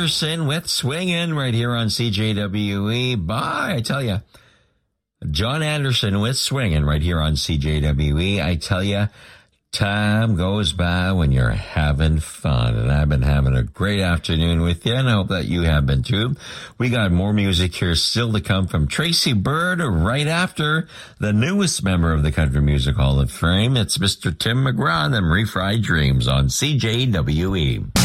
Anderson with Swingin' right here on CJWE. Bye, I tell you. John Anderson with Swingin' right here on CJWE. I tell you, time goes by when you're having fun. And I've been having a great afternoon with you, and I hope that you have been too. We got more music here still to come from Tracy Byrd right after the newest member of the Country Music Hall of Fame. It's Mr. Tim McGraw and them Refried Dreams on CJWE.